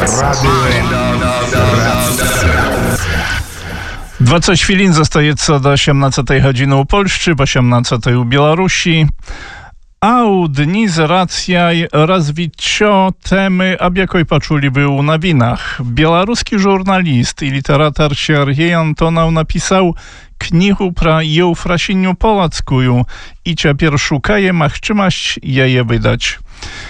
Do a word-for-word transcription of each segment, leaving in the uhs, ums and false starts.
двадцать хвилин застаецца до сямнаццатай гадзіны ў Польшчы, па сямнаццатай у Беларусі. А у dni z racjaj развіццё теми, аб якой пачулі вы ў навінах. Беларускі журналіст і літаратар Сергей Антонаў напісаў кнігу пра еўфрасінню полацкую і цяпер шукае магчымасць яе выдаць.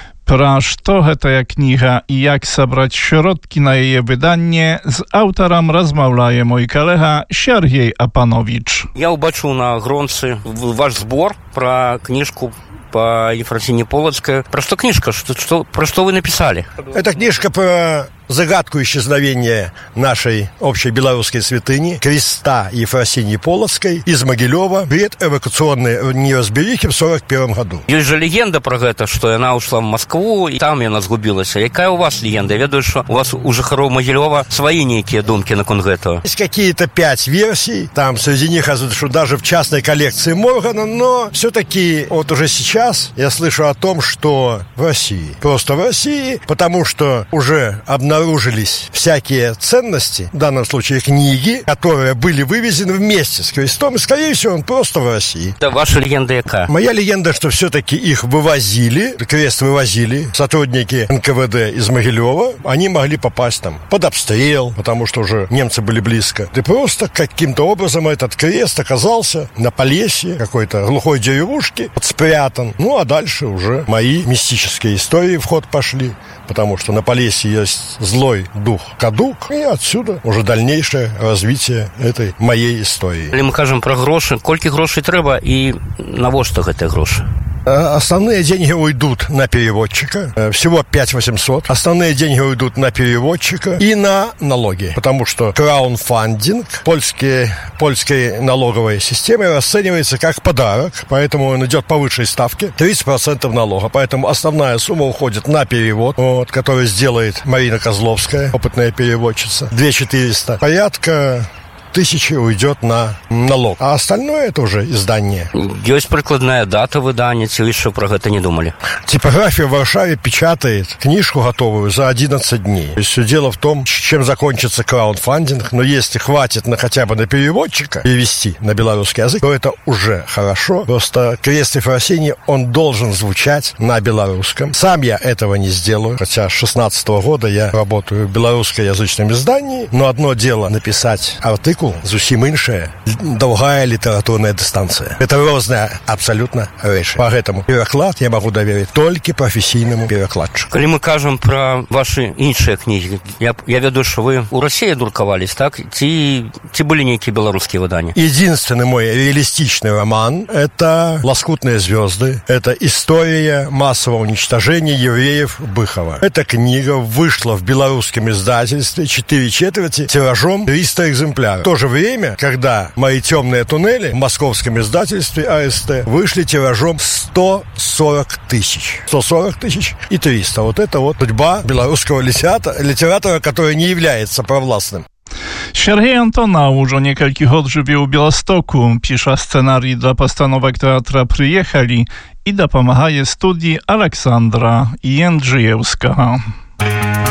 Пра што гэтая кніга і як сабраць środki на яе выданне, з аўтарам размаўляе мой калега Сергей Апанович. Я убачыў на гронцы ваш збор пра кніжку по Ефросинье Полоцкой. Про что книжка? Что, что, про что вы написали? Это книжка про загадку исчезновения нашей общей белорусской святыни, креста Ефросиньи Полоцкой из Могилева перед эвакуационной неразберихи в сорок первом году. Есть же легенда про это, что она ушла в Москву, и там она сгубилась. А какая у вас легенда? Я ведаю, что у вас у жыхароў Могилева свои некие думки на конт гэтага. Есть какие-то пять версий, там среди них, что даже в частной коллекции Моргана, но все-таки вот уже сейчас я слышу о том, что в России, просто в России, потому что уже обнаружили обнаружились всякие ценности, в данном случае книги, которые были вывезены вместе с крестом, и, скорее всего, он просто в России. Да, ваша легенда яка? Моя легенда, что все-таки их вывозили, крест вывозили сотрудники эн ка вэ дэ из Могилева, они могли попасть там под обстрел, потому что уже немцы были близко. И просто каким-то образом этот крест оказался на Полесье, какой-то глухой деревушке, спрятан. Ну, а дальше уже мои мистические истории в ход пошли, потому что на Полесье есть злой дух Кадук, и отсюда уже дальнейшее развитие этой моей истории. Если мы кажем про гроши, колькі грошей трэба и навошта гэтыя грошы? Основные деньги уйдут на переводчика, всего пять тысяч восемьсот. Основные деньги уйдут на переводчика и на налоги, потому что краунфандинг польской, польской налоговой системы расценивается как подарок, поэтому он идет по высшей ставке, тридцать процентов налога. Поэтому основная сумма уходит на перевод, вот, который сделает Марина Козловская, опытная переводчица, две тысячи четыреста. Порядка тысячи уйдет на налог, а остальное это уже издание. Есть прикладная дата выдания, ці вы еще про это не думали? Типография в Варшаве печатает книжку готовую за одиннадцать дней. То есть все дело в том, чем закончится краудфандинг, но если хватит на хотя бы на переводчика перевести на белорусский язык, то это уже хорошо. Просто крест Ефросиньи, он должен звучать на белорусском. Сам я этого не сделаю, хотя с шестнадцатого года я работаю в белорусскоязычном издании, но одно дело написать артикул, зусім іншая, долгая литературная дистанция. Это разная абсолютно вещь. Поэтому переклад я могу доверить только профессийному перекладчику. Коли мы кажем про ваши іншыя книги, я, я веду, что вы у России друковались, так? Ці, ці были некие белорусские выдания? Единственный мой реалистичный роман – это «Лоскутные звезды». Это история массового уничтожения евреев Быхова. Эта книга вышла в белорусском издательстве четыре четверти тиражом триста экземпляров. В то же время, когда «Мои темные туннели» в московском издательстве а эс тэ вышли тиражом сто сорок тысяч. сто сорок тысяч и триста. Вот это вот судьба белорусского литератора, литератора, который не является провластным. Сергей Антонаў ужо некалькі год жыве ў Беластоку, піша сцэнарый для пастановак тэатра «Прыехалі» і дапамагае студіі Александра Янджыеўскага.